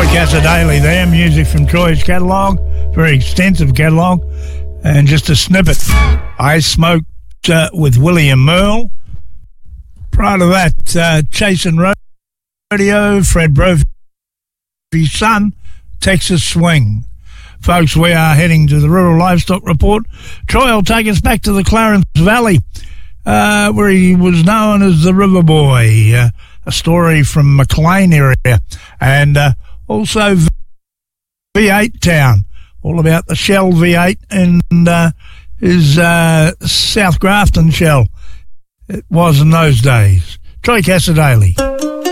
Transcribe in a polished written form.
Cassadaly there, music from Troy's catalogue, very extensive catalogue, and just a snippet. I Smoked with William Merle. Prior to that, Chasing Rodeo, Fred Brophy's son, Texas Swing. Folks, we are heading to the Rural Livestock Report. Troy will take us back to the Clarence Valley, where he was known as the River Boy, a story from McLean area, and also V8 Town, all about the Shell V8 and his South Grafton Shell. It was in those days. Troy Cassadaly.